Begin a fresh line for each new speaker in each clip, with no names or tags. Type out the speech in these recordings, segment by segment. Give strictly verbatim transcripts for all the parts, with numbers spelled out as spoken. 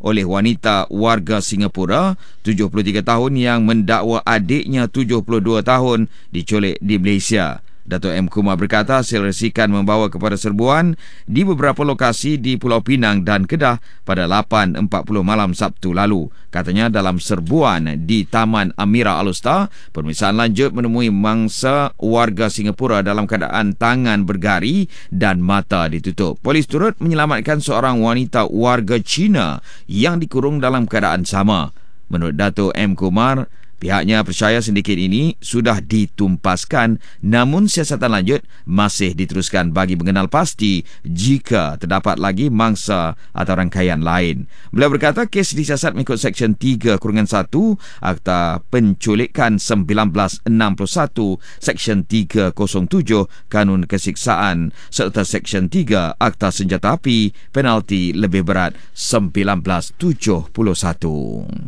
oleh wanita warga Singapura tujuh puluh tiga tahun yang mendakwa adiknya tujuh puluh dua tahun diculik di Malaysia. Dato' M. Kumar berkata hasil resikan membawa kepada serbuan di beberapa lokasi di Pulau Pinang dan Kedah pada lapan empat puluh malam Sabtu lalu. Katanya dalam serbuan di Taman Amira Alustar, pemeriksaan lanjut menemui mangsa warga Singapura dalam keadaan tangan bergari dan mata ditutup. Polis turut menyelamatkan seorang wanita warga Cina yang dikurung dalam keadaan sama. Menurut Dato' M. Kumar, pihaknya percaya sindiket ini sudah ditumpaskan, namun siasatan lanjut masih diteruskan bagi mengenal pasti jika terdapat lagi mangsa atau rangkaian lain. Beliau berkata kes disiasat mengikut Seksyen tiga satu Akta Penculikan seribu sembilan ratus enam puluh satu, Seksyen tiga kosong tujuh Kanun Kesiksaan serta Seksyen tiga Akta Senjata Api, penalti lebih berat seribu sembilan ratus tujuh puluh satu.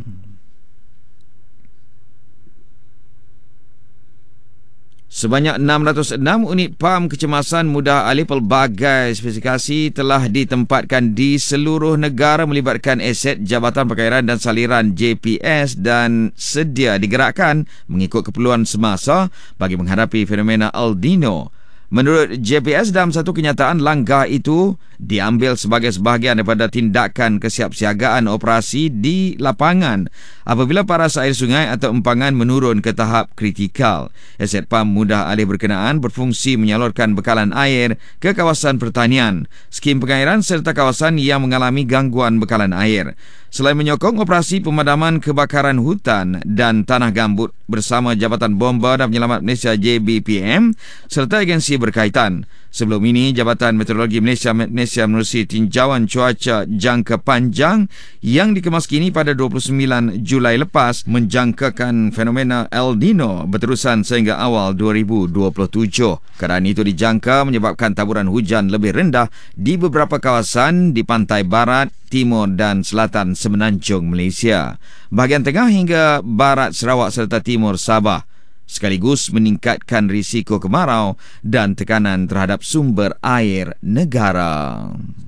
Sebanyak enam ratus enam unit pam kecemasan mudah alih pelbagai spesifikasi telah ditempatkan di seluruh negara melibatkan aset Jabatan Perkairan dan Saliran J P S dan sedia digerakkan mengikut keperluan semasa bagi menghadapi fenomena El Nino. Menurut J P S, dalam satu kenyataan, langkah itu diambil sebagai sebahagian daripada tindakan kesiapsiagaan operasi di lapangan apabila paras air sungai atau empangan menurun ke tahap kritikal. Aset pam mudah alih berkenaan berfungsi menyalurkan bekalan air ke kawasan pertanian, skim pengairan serta kawasan yang mengalami gangguan bekalan air. Selain menyokong operasi pemadaman kebakaran hutan dan tanah gambut bersama Jabatan Bomba dan Penyelamat Malaysia J B P M serta agensi berkaitan. Sebelum ini, Jabatan Meteorologi Malaysia Malaysia menerusi tinjauan cuaca jangka panjang yang dikemas kini pada dua puluh sembilan Julai lepas menjangkakan fenomena El Nino berterusan sehingga awal dua ribu dua puluh tujuh. Keadaan itu dijangka menyebabkan taburan hujan lebih rendah di beberapa kawasan di pantai barat, timur dan selatan semenanjung Malaysia, bahagian tengah hingga barat Sarawak serta timur Sabah, sekaligus meningkatkan risiko kemarau dan tekanan terhadap sumber air negara.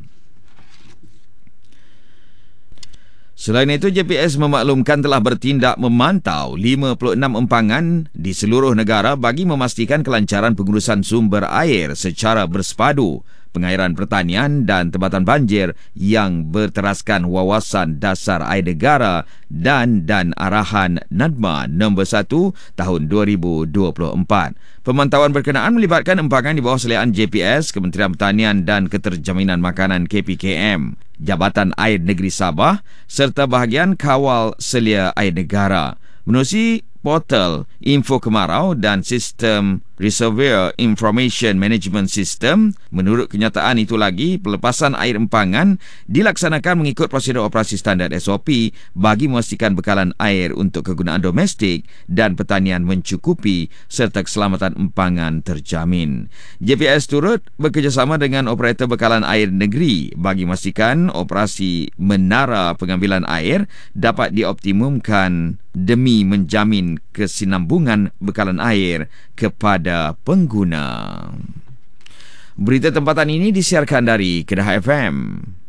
Selain itu, J P S memaklumkan telah bertindak memantau lima puluh enam empangan di seluruh negara bagi memastikan kelancaran pengurusan sumber air secara bersepadu, pengairan pertanian dan tempatan banjir yang berteraskan wawasan dasar air negara dan dan arahan NADMA nombor satu tahun dua ribu dua puluh empat. Pemantauan berkenaan melibatkan empangan di bawah seliaan J P S, Kementerian Pertanian dan Keterjaminan Makanan K P K M, Jabatan Air Negeri Sabah serta bahagian kawal selia air negara. Menerusi portal info kemarau dan sistem Reservoir Information Management System. Menurut kenyataan itu lagi, pelepasan air empangan dilaksanakan mengikut prosedur operasi standard S O P bagi memastikan bekalan air untuk kegunaan domestik dan pertanian mencukupi serta keselamatan empangan terjamin. J P S turut bekerjasama dengan operator bekalan air negeri bagi memastikan operasi menara pengambilan air dapat dioptimumkan demi menjamin kesinambungan bekalan air kepada pengguna. Berita tempatan ini disiarkan dari Kedah F M.